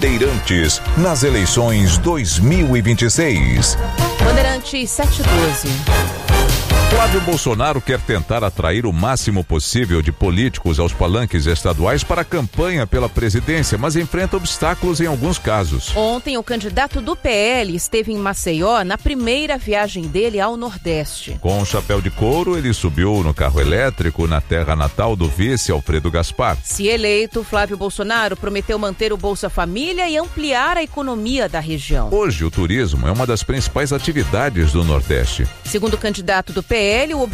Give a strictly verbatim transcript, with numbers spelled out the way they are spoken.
Bandeirantes, nas eleições dois mil e vinte e seis. Bandeirantes sete doze. Flávio Bolsonaro quer tentar atrair o máximo possível de políticos aos palanques estaduais para a campanha pela presidência, mas enfrenta obstáculos em alguns casos. Ontem, o candidato do P L esteve em Maceió na primeira viagem dele ao Nordeste. Com um chapéu de couro, ele subiu no carro elétrico na terra natal do vice Alfredo Gaspar. Se eleito, Flávio Bolsonaro prometeu manter o Bolsa Família e ampliar a economia da região. Hoje, o turismo é uma das principais atividades do Nordeste. Segundo o candidato do P L, o